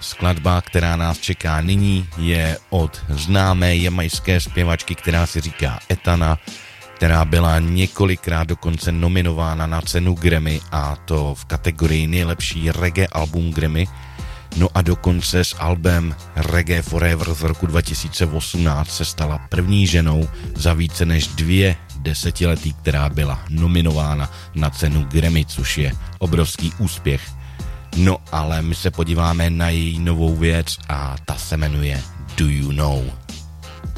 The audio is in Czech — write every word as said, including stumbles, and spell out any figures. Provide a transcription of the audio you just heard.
skladba, která nás čeká nyní, je od známé jamajské zpěvačky, která si říká Etana, která byla několikrát dokonce nominována na cenu Grammy, a to v kategorii nejlepší reggae album Grammy. No a dokonce s albem Reggae Forever z roku dva tisíce osmnáct se stala první ženou za více než dvě desetiletí, která byla nominována na cenu Grammy, což je obrovský úspěch. No ale my se podíváme na její novou věc a ta se jmenuje Do You Know.